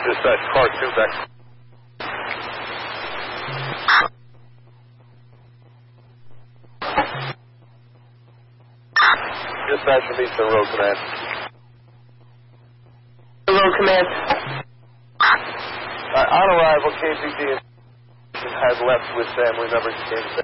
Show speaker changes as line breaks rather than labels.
Dispatch, car 2 back. Dispatch from Eastern Road Command.
Road Command.
On arrival, KPD has left with family members.